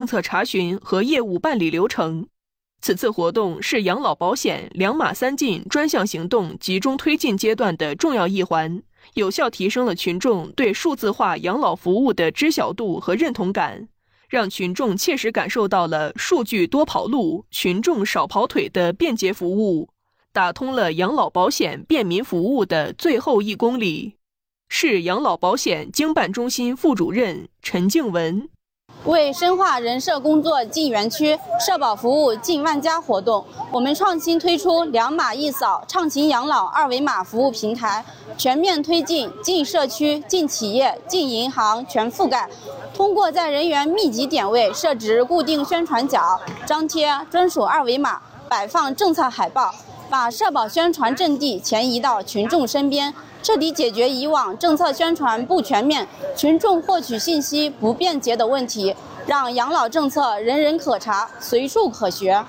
策查询和业务办理流程。此次活动是养老保险2码3进专项行动集中推进阶段的重要一环，有效提升了群众对数字化养老服务的知晓度和认同感，让群众切实感受到了数据多跑路，群众少跑腿的便捷服务，打通了养老保险便民服务的最后1公里。市养老保险经办中心副主任陈静文： 为深化人社工作进园区、社保服务进万家活动，我们创新推出2码一扫畅行养老2维码服务平台，全面推进进社区、进企业、进银行全覆盖。通过在人员密集点位设置固定宣传角，张贴专属2维码，摆放政策海报，把社保宣传阵地前移到群众身边，彻底解决以往政策宣传不全面、群众获取信息不便捷的问题，让养老政策人人可查、随处可学。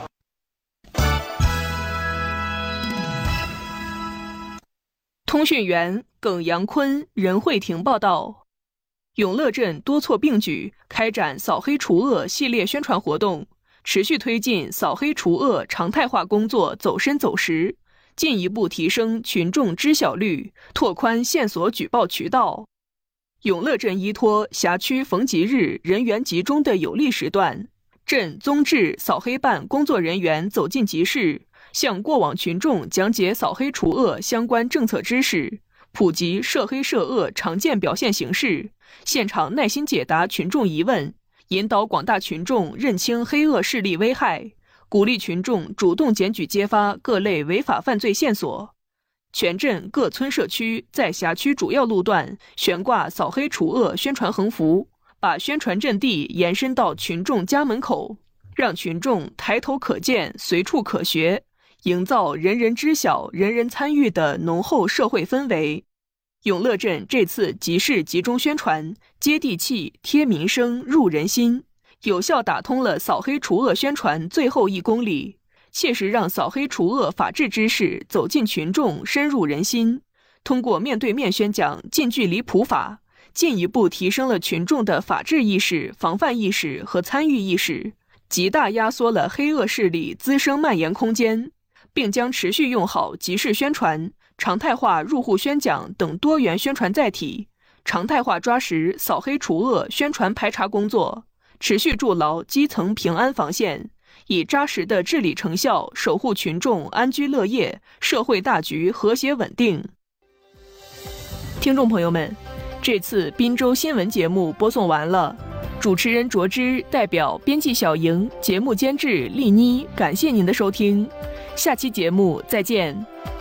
通讯员耿阳坤、任慧婷报道，永乐镇多措并举，开展扫黑除恶系列宣传活动，持续推进扫黑除恶常态化工作走深走实，进一步提升群众知晓率，拓宽线索举报渠道。永乐镇依托辖区逢集日人员集中的有利时段，镇综治扫黑办工作人员走进集市，向过往群众讲解扫黑除恶相关政策知识，普及涉黑涉恶常见表现形式，现场耐心解答群众疑问，引导广大群众认清黑恶势力危害，鼓励群众主动检举揭发各类违法犯罪线索。全镇各村社区在辖区主要路段悬挂扫黑除恶宣传横幅，把宣传阵地延伸到群众家门口，让群众抬头可见、随处可学，营造人人知晓、人人参与的浓厚社会氛围。永乐镇这次集市集中宣传，接地气、贴民生、入人心，有效打通了扫黑除恶宣传最后1公里，切实让扫黑除恶法治知识走进群众、深入人心。通过面对面宣讲、近距离普法，进一步提升了群众的法治意识、防范意识和参与意识，极大压缩了黑恶势力滋生蔓延空间，并将持续用好集市宣传、常态化入户宣讲等多元宣传载体，常态化抓实扫黑除恶宣传排查工作，持续筑牢基层平安防线，以扎实的治理成效守护群众安居乐业，社会大局和谐稳定。听众朋友们，这次滨州新闻节目播送完了，主持人卓之代表编辑小莹、节目监制丽妮，感谢您的收听，下期节目再见。